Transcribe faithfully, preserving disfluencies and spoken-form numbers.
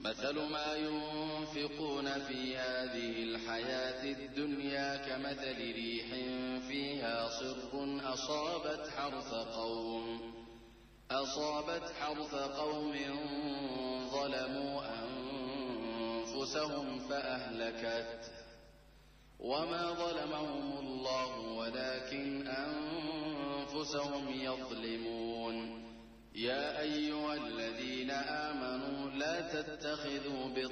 مثل ما ينفقون في هذه الحياة الدنيا كمثل ريح فيها صر أصابت حرث قوم أصابت حرث قوم ظلموا أنفسهم فأهلكت وما ظلمهم الله ولكن أنفسهم يظلمون. يا أيها الذين آمنوا لا تتخذوا